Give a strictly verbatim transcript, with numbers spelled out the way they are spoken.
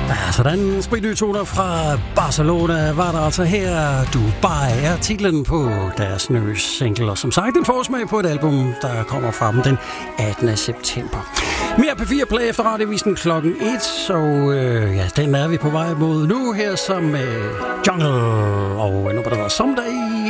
Ja, sådan spritny toner fra Barcelona var der altså her. Dubai er titlen på deres nye single, og som sagt en forsmag på et album, der kommer fra dem den attende september. Mere P fire Play efter radiovisen klokken et, så øh, ja, den er vi på vej mod nu her som øh, Jungle, og nu var der Someday.